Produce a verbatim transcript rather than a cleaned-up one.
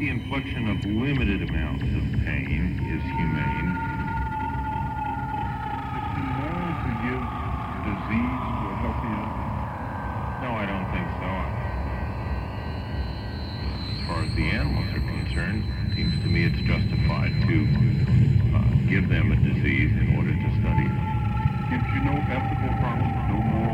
the infliction of limited amounts of pain is humane. Is it moral to give disease to a healthy animal? No, I don't think so. As far as the animals are concerned, it seems to me it's justified to uh, give them a disease in order to study it. Gives you no ethical problems, no moral